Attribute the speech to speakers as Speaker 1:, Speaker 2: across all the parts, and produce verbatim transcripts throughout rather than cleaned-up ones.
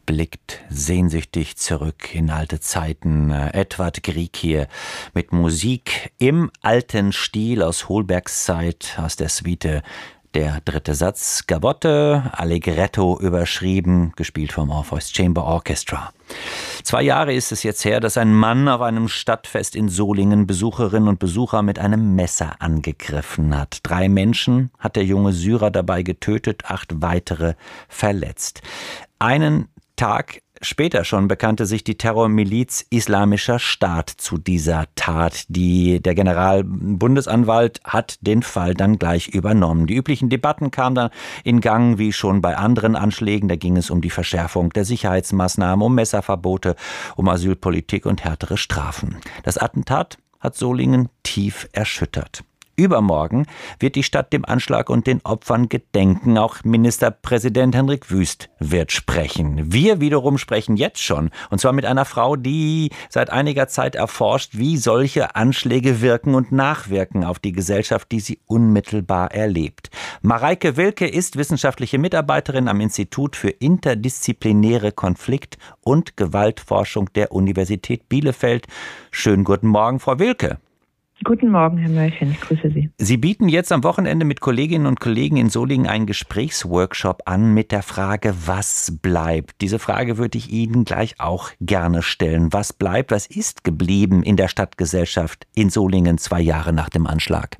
Speaker 1: blickt sehnsüchtig zurück in alte Zeiten. Edward Grieg hier mit Musik im alten Stil aus Holbergs Zeit, aus der Suite Der dritte Satz, Gavotte, Allegretto überschrieben, gespielt vom Orpheus Chamber Orchestra. Zwei Jahre ist es jetzt her, dass ein Mann auf einem Stadtfest in Solingen Besucherinnen und Besucher mit einem Messer angegriffen hat. Drei Menschen hat der junge Syrer dabei getötet, acht weitere verletzt. Einen Tag später schon bekannte sich die Terrormiliz Islamischer Staat zu dieser Tat. Die, der Generalbundesanwalt hat den Fall dann gleich übernommen. Die üblichen Debatten kamen dann in Gang, wie schon bei anderen Anschlägen. Da ging es um die Verschärfung der Sicherheitsmaßnahmen, um Messerverbote, um Asylpolitik und härtere Strafen. Das Attentat hat Solingen tief erschüttert. Übermorgen wird die Stadt dem Anschlag und den Opfern gedenken. Auch Ministerpräsident Hendrik Wüst wird sprechen. Wir wiederum sprechen jetzt schon. Und zwar mit einer Frau, die seit einiger Zeit erforscht, wie solche Anschläge wirken und nachwirken auf die Gesellschaft, die sie unmittelbar erlebt. Mareike Wilke ist wissenschaftliche Mitarbeiterin am Institut für interdisziplinäre Konflikt- und Gewaltforschung der Universität Bielefeld. Schönen guten Morgen, Frau Wilke.
Speaker 2: Guten Morgen, Herr Mörchen, ich grüße Sie.
Speaker 1: Sie bieten jetzt am Wochenende mit Kolleginnen und Kollegen in Solingen einen Gesprächsworkshop an mit der Frage, was bleibt? Diese Frage würde ich Ihnen gleich auch gerne stellen. Was bleibt, was ist geblieben in der Stadtgesellschaft in Solingen zwei Jahre nach dem Anschlag?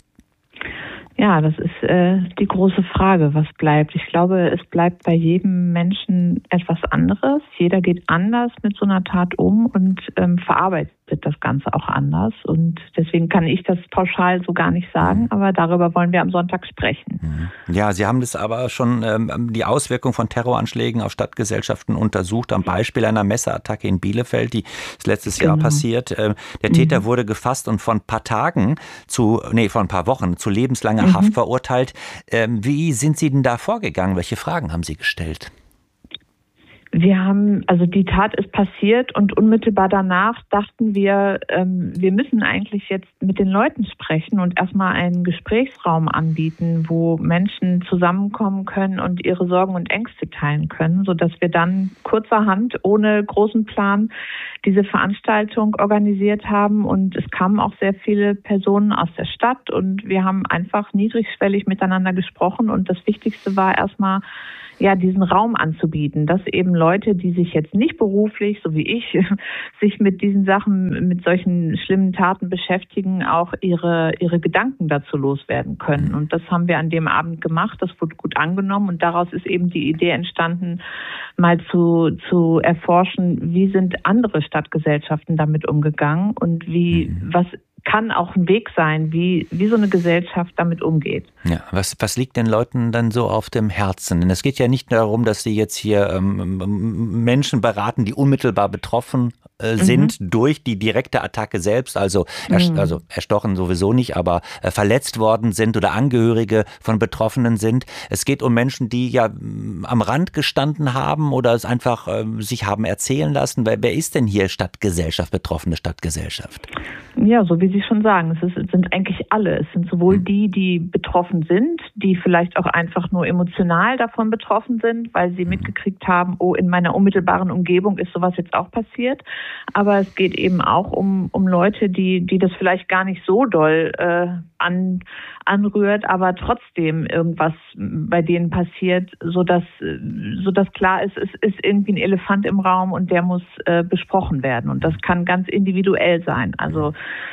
Speaker 2: Ja, das ist äh, die große Frage, was bleibt. Ich glaube, es bleibt bei jedem Menschen etwas anderes. Jeder geht anders mit so einer Tat um und ähm, verarbeitet das Ganze auch anders. Und deswegen kann ich das pauschal so gar nicht sagen, aber darüber wollen wir am Sonntag sprechen.
Speaker 1: Ja, Sie haben das aber schon ähm, die Auswirkung von Terroranschlägen auf Stadtgesellschaften untersucht, am Beispiel einer Messerattacke in Bielefeld, die ist letztes genau. Jahr passiert. Ähm, der Täter mhm. wurde gefasst und von ein paar Tagen zu, nee, von ein paar Wochen zu lebenslanger mhm. Haft verurteilt. Ähm, wie sind Sie denn da vorgegangen? Welche Fragen haben Sie gestellt?
Speaker 2: Wir haben, also die Tat ist passiert und unmittelbar danach dachten wir, ähm, wir müssen eigentlich jetzt mit den Leuten sprechen und erstmal einen Gesprächsraum anbieten, wo Menschen zusammenkommen können und ihre Sorgen und Ängste teilen können, sodass wir dann kurzerhand ohne großen Plan diese Veranstaltung organisiert haben. Und es kamen auch sehr viele Personen aus der Stadt und wir haben einfach niedrigschwellig miteinander gesprochen. Und das Wichtigste war erstmal, ja, diesen Raum anzubieten, dass eben Leute, die sich jetzt nicht beruflich, so wie ich, sich mit diesen Sachen, mit solchen schlimmen Taten beschäftigen, auch ihre, ihre Gedanken dazu loswerden können. Und das haben wir an dem Abend gemacht, das wurde gut angenommen und daraus ist eben die Idee entstanden, mal zu, zu erforschen, wie sind andere Stadtgesellschaften damit umgegangen und wie, was kann auch ein Weg sein, wie, wie so eine Gesellschaft damit umgeht.
Speaker 1: Ja, was, was liegt den Leuten dann so auf dem Herzen? Denn es geht ja nicht darum, dass sie jetzt hier ähm, Menschen beraten, die unmittelbar betroffen äh, sind mhm. durch die direkte Attacke selbst, also, erst, mhm. also erstochen sowieso nicht, aber äh, verletzt worden sind oder Angehörige von Betroffenen sind. Es geht um Menschen, die ja am Rand gestanden haben oder es einfach äh, sich haben erzählen lassen. Wer, wer ist denn hier Stadtgesellschaft, betroffene Stadtgesellschaft?
Speaker 2: Ja, so wie Sie schon sagen, es, ist, es sind eigentlich alle. Es sind sowohl die, die betroffen sind, die vielleicht auch einfach nur emotional davon betroffen sind, weil sie mitgekriegt haben, oh, in meiner unmittelbaren Umgebung ist sowas jetzt auch passiert. Aber es geht eben auch um, um Leute, die, die das vielleicht gar nicht so doll äh, an, anrührt, aber trotzdem irgendwas bei denen passiert, sodass, sodass klar ist, es ist irgendwie ein Elefant im Raum und der muss äh, besprochen werden. Und das kann ganz individuell sein. Also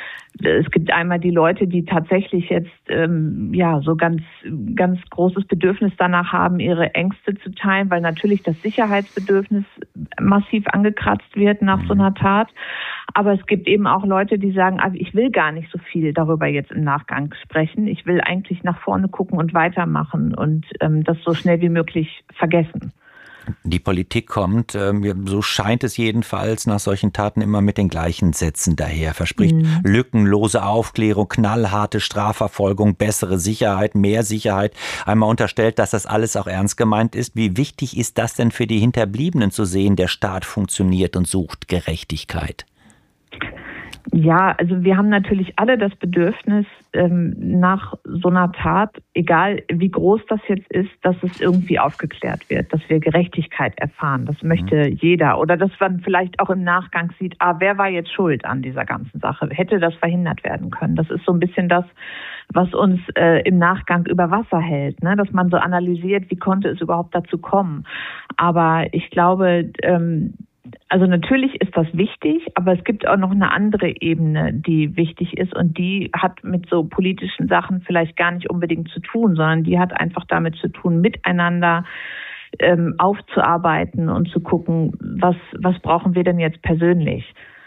Speaker 2: es gibt einmal die Leute, die tatsächlich jetzt ähm, ja so ganz ganz großes Bedürfnis danach haben, ihre Ängste zu teilen, weil natürlich das Sicherheitsbedürfnis massiv angekratzt wird nach so einer Tat. Aber es gibt eben auch Leute, die sagen, also ich will gar nicht so viel darüber jetzt im Nachgang sprechen. Ich will eigentlich nach vorne gucken und weitermachen und ähm, das so schnell wie möglich vergessen.
Speaker 1: Die Politik kommt, so scheint es jedenfalls, nach solchen Taten immer mit den gleichen Sätzen daher. Verspricht mhm. lückenlose Aufklärung, knallharte Strafverfolgung, bessere Sicherheit, mehr Sicherheit. Einmal unterstellt, dass das alles auch ernst gemeint ist. Wie wichtig ist das denn für die Hinterbliebenen zu sehen, der Staat funktioniert und sucht Gerechtigkeit?
Speaker 2: Ja, also wir haben natürlich alle das Bedürfnis ähm, nach so einer Tat, egal wie groß das jetzt ist, dass es irgendwie aufgeklärt wird, dass wir Gerechtigkeit erfahren. Das möchte mhm. jeder. Oder dass man vielleicht auch im Nachgang sieht, ah, wer war jetzt schuld an dieser ganzen Sache? Hätte das verhindert werden können? Das ist so ein bisschen das, was uns äh, im Nachgang über Wasser hält, ne? Dass man so analysiert, wie konnte es überhaupt dazu kommen. Aber ich glaube, ähm, also natürlich ist das wichtig, aber es gibt auch noch eine andere Ebene, die wichtig ist und die hat mit so politischen Sachen vielleicht gar nicht unbedingt zu tun, sondern die hat einfach damit zu tun, miteinander ähm, aufzuarbeiten und zu gucken, was, was brauchen wir denn jetzt persönlich?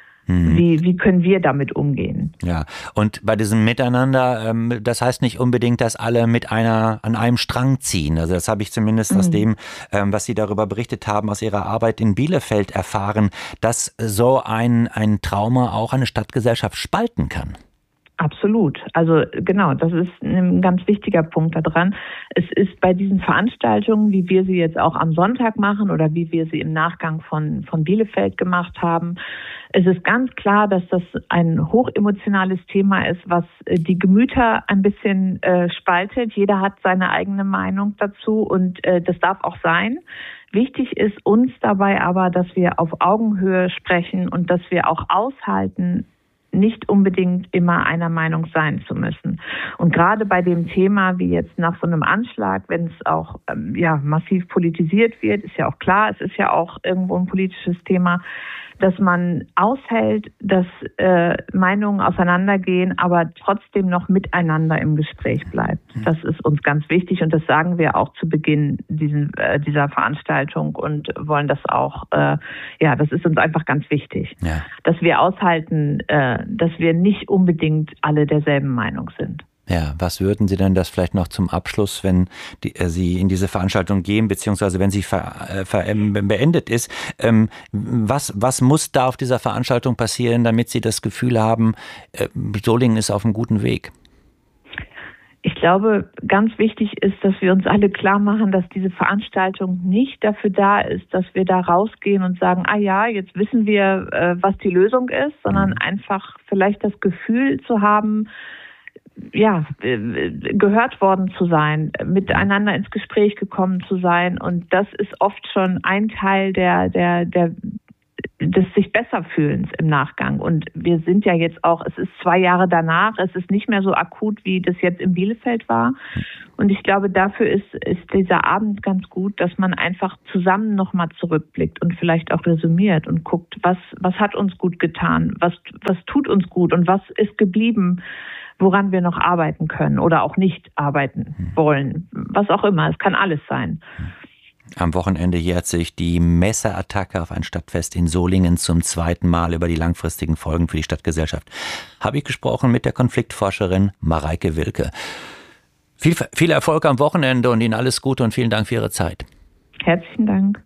Speaker 2: Wie, wie können wir damit umgehen?
Speaker 1: Ja, und bei diesem Miteinander, ähm, das heißt nicht unbedingt, dass alle mit einer an einem Strang ziehen. Also das habe ich zumindest mhm. aus dem, ähm, was Sie darüber berichtet haben, aus Ihrer Arbeit in Bielefeld erfahren, dass so ein, ein Trauma auch eine Stadtgesellschaft spalten kann.
Speaker 2: Absolut. Also genau, das ist ein ganz wichtiger Punkt daran. Es ist bei diesen Veranstaltungen, wie wir sie jetzt auch am Sonntag machen oder wie wir sie im Nachgang von, von Bielefeld gemacht haben, es ist ganz klar, dass das ein hochemotionales Thema ist, was die Gemüter ein bisschen äh, spaltet. Jeder hat seine eigene Meinung dazu und äh, das darf auch sein. Wichtig ist uns dabei aber, dass wir auf Augenhöhe sprechen und dass wir auch aushalten, nicht unbedingt immer einer Meinung sein zu müssen. Und gerade bei dem Thema, wie jetzt nach so einem Anschlag, wenn es auch ähm, ja, massiv politisiert wird, ist ja auch klar, es ist ja auch irgendwo ein politisches Thema, dass man aushält, dass äh, Meinungen auseinandergehen, aber trotzdem noch miteinander im Gespräch bleibt. Das ist uns ganz wichtig und das sagen wir auch zu Beginn diesen, äh, dieser Veranstaltung und wollen das auch, äh, ja, das ist uns einfach ganz wichtig, ja. Dass wir aushalten, äh, dass wir nicht unbedingt alle derselben Meinung sind.
Speaker 1: Ja, was würden Sie denn das vielleicht noch zum Abschluss, wenn die, äh, Sie in diese Veranstaltung gehen, beziehungsweise wenn sie ver, äh, ver, äh, beendet ist, ähm, was, was muss da auf dieser Veranstaltung passieren, damit Sie das Gefühl haben, äh, Solingen ist auf einem guten Weg?
Speaker 2: Ich glaube, ganz wichtig ist, dass wir uns alle klar machen, dass diese Veranstaltung nicht dafür da ist, dass wir da rausgehen und sagen, ah ja, jetzt wissen wir, äh, was die Lösung ist, sondern mhm. einfach vielleicht das Gefühl zu haben, ja, gehört worden zu sein, miteinander ins Gespräch gekommen zu sein. Und das ist oft schon ein Teil der, der, der, des sich besser fühlens im Nachgang. Und wir sind ja jetzt auch, es ist zwei Jahre danach, es ist nicht mehr so akut, wie das jetzt in Bielefeld war. Und ich glaube, dafür ist, ist dieser Abend ganz gut, dass man einfach zusammen nochmal zurückblickt und vielleicht auch resümiert und guckt, was, was hat uns gut getan, was, was tut uns gut und was ist geblieben, woran wir noch arbeiten können oder auch nicht arbeiten wollen. Was auch immer, es kann alles sein.
Speaker 1: Am Wochenende jährt sich die Messerattacke auf ein Stadtfest in Solingen zum zweiten Mal. Über die langfristigen Folgen für die Stadtgesellschaft habe ich gesprochen mit der Konfliktforscherin Mareike Wilke. Viel, viel Erfolg am Wochenende und Ihnen alles Gute und vielen Dank für Ihre Zeit.
Speaker 2: Herzlichen Dank.